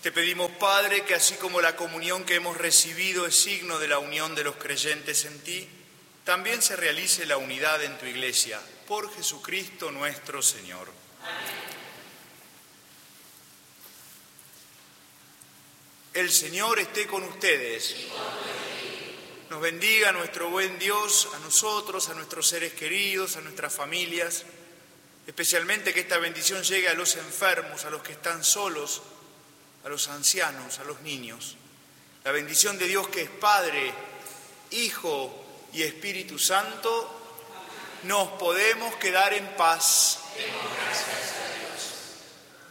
Te pedimos, Padre, que así como la comunión que hemos recibido es signo de la unión de los creyentes en ti, también se realice la unidad en tu Iglesia, por Jesucristo nuestro Señor. Amén. El Señor esté con ustedes. Nos bendiga nuestro buen Dios, a nosotros, a nuestros seres queridos, a nuestras familias, especialmente que esta bendición llegue a los enfermos, a los que están solos, a los ancianos, a los niños. La bendición de Dios, que es Padre, Hijo y Espíritu Santo, nos podemos quedar en paz.